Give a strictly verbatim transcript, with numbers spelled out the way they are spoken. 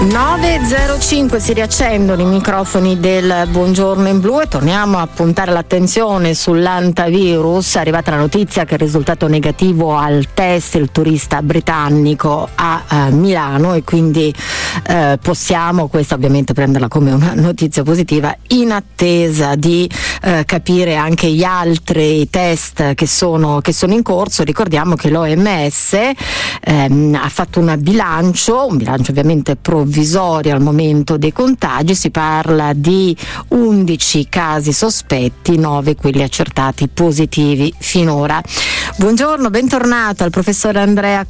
nove e zero cinque si riaccendono i microfoni del Buongiorno in Blu e torniamo a puntare l'attenzione sull'antivirus. È arrivata la notizia che il risultato negativo al test il turista britannico a, a Milano, e quindi eh, possiamo, questa ovviamente, prenderla come una notizia positiva, in attesa di eh, capire anche gli altri test che sono, che sono in corso. Ricordiamo che l'O M S ehm, ha fatto un bilancio, un bilancio ovviamente provvisorio al momento dei contagi. Si parla di undici casi sospetti, nove quelli accertati positivi finora. Buongiorno, bentornato al professore Andrea